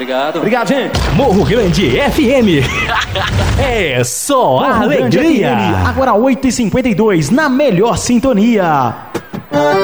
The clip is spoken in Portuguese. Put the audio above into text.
Obrigado. Obrigado, gente. Morro Grande FM. É só Morro Grande alegria. FM, agora 8h52, na melhor sintonia.